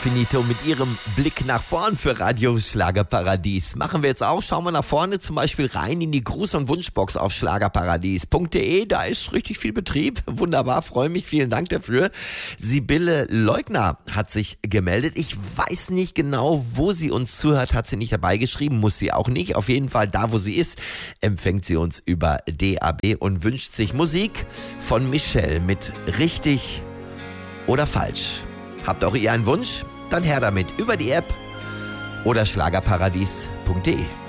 Finito mit ihrem Blick nach vorn für Radio Schlagerparadies. Machen wir jetzt auch. Schauen wir nach vorne, zum Beispiel rein in die Gruß- und Wunschbox auf schlagerparadies.de. Da ist richtig viel Betrieb. Wunderbar, freue mich. Vielen Dank dafür. Sibylle Leugner hat sich gemeldet. Ich weiß nicht genau, wo sie uns zuhört. Hat sie nicht dabei geschrieben, muss sie auch nicht. Auf jeden Fall da, wo sie ist, empfängt sie uns über DAB und wünscht sich Musik von Michelle mit Richtig oder Falsch. Habt auch ihr einen Wunsch? Dann her damit über die App oder schlagerparadies.de.